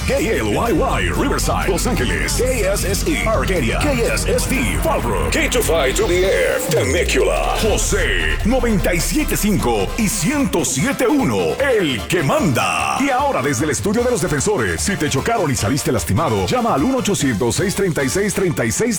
KLYY Riverside, Los Ángeles. KSSE Arcadia. KSST Fallbrook. K25-2DF Temecula. José 97.5 y 107.1. El que manda. Y ahora desde el estudio de los defensores. Si te chocaron y saliste lastimado, llama al 1-800-636-36